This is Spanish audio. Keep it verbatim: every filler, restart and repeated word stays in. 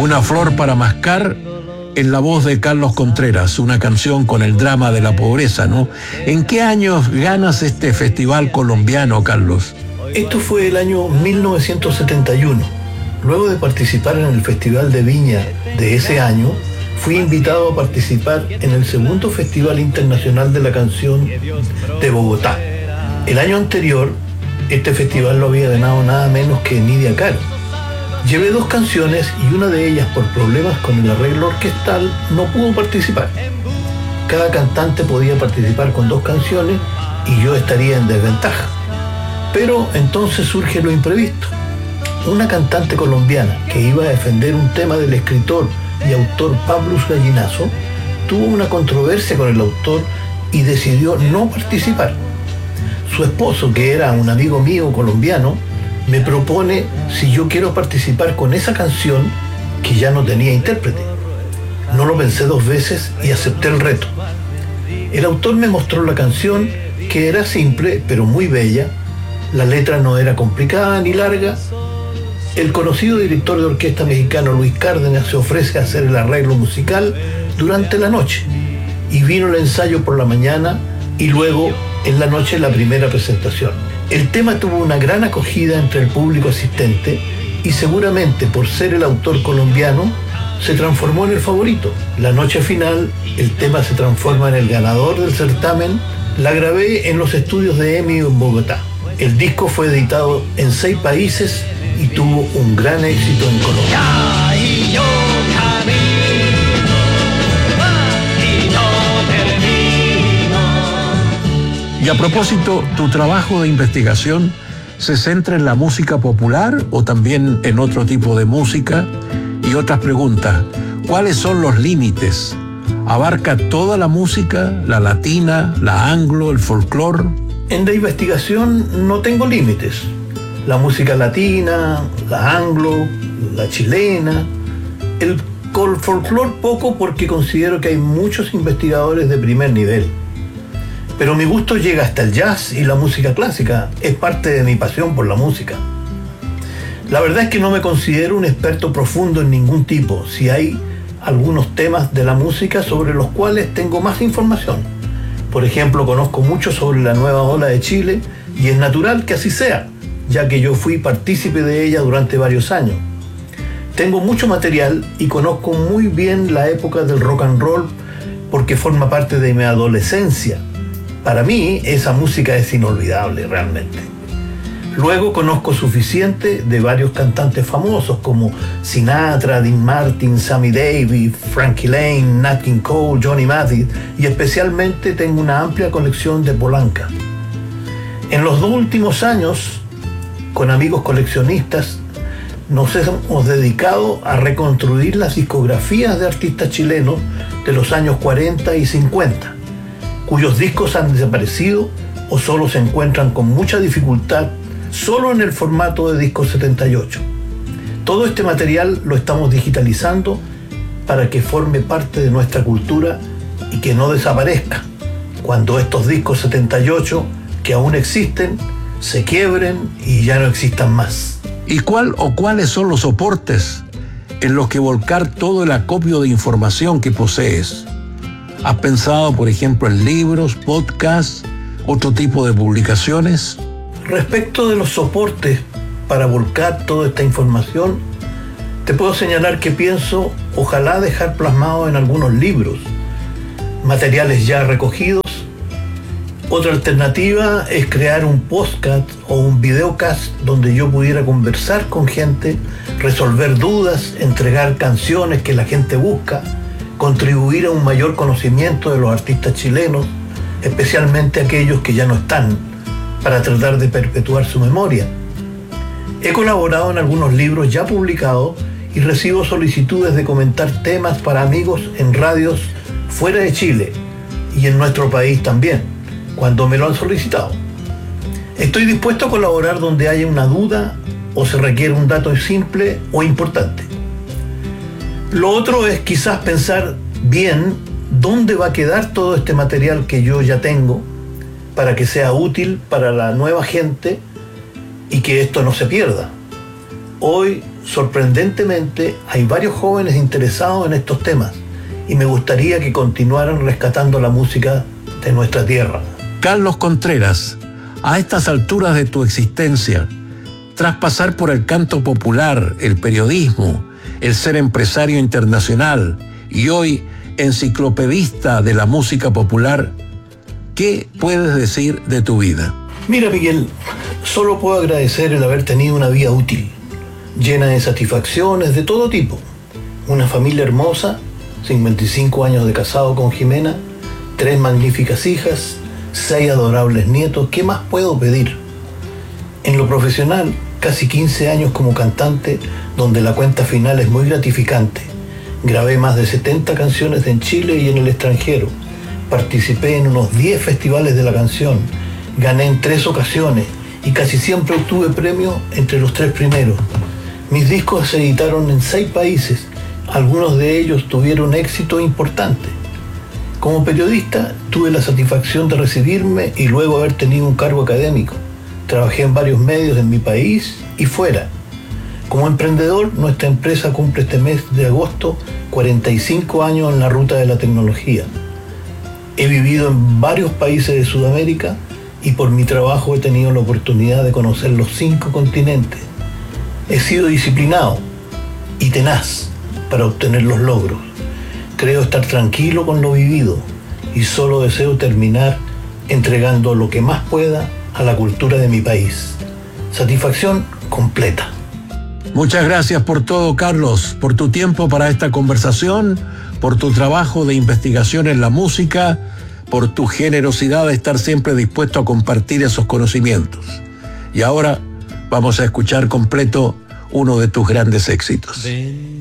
Una flor para mascar, en la voz de Carlos Contreras, una canción con el drama de la pobreza, ¿no? ¿En qué años ganas este festival colombiano, Carlos? Esto fue el año mil novecientos setenta y uno. Luego de participar en el Festival de Viña de ese año, fui invitado a participar en el segundo Festival Internacional de la Canción de Bogotá. El año anterior, este festival lo había ganado nada menos que Nidia Caro. Llevé dos canciones y una de ellas, por problemas con el arreglo orquestal, no pudo participar. Cada cantante podía participar con dos canciones y yo estaría en desventaja. Pero entonces surge lo imprevisto. Una cantante colombiana que iba a defender un tema del escritor y autor Pablo Gallinazo tuvo una controversia con el autor y decidió no participar. Su esposo, que era un amigo mío colombiano, me propone si yo quiero participar con esa canción que ya no tenía intérprete. No lo pensé dos veces y acepté el reto. El autor me mostró la canción, que era simple pero muy bella. La letra no era complicada ni larga. El conocido director de orquesta mexicano Luis Cárdenas se ofrece a hacer el arreglo musical durante la noche, y vino el ensayo por la mañana y luego en la noche la primera presentación. El tema tuvo una gran acogida entre el público asistente y seguramente por ser el autor colombiano se transformó en el favorito. La noche final el tema se transforma en el ganador del certamen. La grabé en los estudios de EMI en Bogotá. El disco fue editado en seis países y tuvo un gran éxito en Colombia. Y a propósito, ¿tu trabajo de investigación se centra en la música popular o también en otro tipo de música? Y otras preguntas, ¿cuáles son los límites? ¿Abarca toda la música, la latina, la anglo, el folclore? En la investigación no tengo límites. La música latina, la anglo, la chilena, el folclore poco, porque considero que hay muchos investigadores de primer nivel. Pero mi gusto llega hasta el jazz y la música clásica. Es parte de mi pasión por la música. La verdad es que no me considero un experto profundo en ningún tipo. Si hay algunos temas de la música sobre los cuales tengo más información. Por ejemplo, conozco mucho sobre la nueva ola de Chile y es natural que así sea, ya que yo fui partícipe de ella durante varios años. Tengo mucho material y conozco muy bien la época del rock and roll porque forma parte de mi adolescencia. Para mí, esa música es inolvidable realmente. Luego conozco suficiente de varios cantantes famosos como Sinatra, Dean Martin, Sammy Davis, Frankie Lane, Nat King Cole, Johnny Mathis, y especialmente tengo una amplia colección de Polanca. En los dos últimos años, con amigos coleccionistas, nos hemos dedicado a reconstruir las discografías de artistas chilenos de los años cuarenta y cincuenta, cuyos discos han desaparecido o solo se encuentran con mucha dificultad solo en el formato de disco setenta y ocho. Todo este material lo estamos digitalizando para que forme parte de nuestra cultura y que no desaparezca cuando estos discos setenta y ocho que aún existen se quiebren y ya no existan más. ¿Y cuál o cuáles son los soportes en los que volcar todo el acopio de información que posees? ¿Has pensado, por ejemplo, en libros, podcasts, otro tipo de publicaciones? Respecto de los soportes para volcar toda esta información, te puedo señalar que pienso, ojalá, dejar plasmado en algunos libros, materiales ya recogidos. Otra alternativa es crear un podcast o un videocast donde yo pudiera conversar con gente, resolver dudas, entregar canciones que la gente busca, contribuir a un mayor conocimiento de los artistas chilenos, especialmente aquellos que ya no están, para tratar de perpetuar su memoria. He colaborado en algunos libros ya publicados y recibo solicitudes de comentar temas para amigos en radios fuera de Chile y en nuestro país también, cuando me lo han solicitado. Estoy dispuesto a colaborar donde haya una duda o se requiere un dato simple o importante. Lo otro es quizás pensar bien dónde va a quedar todo este material que yo ya tengo para que sea útil para la nueva gente y que esto no se pierda. Hoy Sorprendentemente, hay varios jóvenes interesados en estos temas y me gustaría que continuaran rescatando la música de nuestra tierra. Carlos Contreras, a estas alturas de tu existencia, tras pasar por el canto popular, el periodismo, el ser empresario internacional y hoy enciclopedista de la música popular, ¿qué puedes decir de tu vida? Mira, Miguel, solo puedo agradecer el haber tenido una vida útil, llena de satisfacciones de todo tipo. Una familia hermosa, cincuenta y cinco años de casado con Jimena, tres magníficas hijas, seis adorables nietos. ¿Qué más puedo pedir? En lo profesional, casi quince años como cantante, donde la cuenta final es muy gratificante. Grabé más de setenta canciones en Chile y en el extranjero. Participé en unos diez festivales de la canción. Gané en tres ocasiones y casi siempre obtuve premios entre los tres primeros. Mis discos se editaron en seis países. Algunos de ellos tuvieron éxito importante. Como periodista, tuve la satisfacción de recibirme y luego haber tenido un cargo académico. Trabajé en varios medios en mi país y fuera. Como emprendedor, nuestra empresa cumple este mes de agosto cuarenta y cinco años en la ruta de la tecnología. He vivido en varios países de Sudamérica y por mi trabajo he tenido la oportunidad de conocer los cinco continentes. He sido disciplinado y tenaz para obtener los logros. Creo estar tranquilo con lo vivido y solo deseo terminar entregando lo que más pueda a la cultura de mi país. Satisfacción completa. Muchas gracias por todo, Carlos, por tu tiempo para esta conversación, por tu trabajo de investigación en la música, por tu generosidad de estar siempre dispuesto a compartir esos conocimientos. Y ahora vamos a escuchar completo uno de tus grandes éxitos. Ven.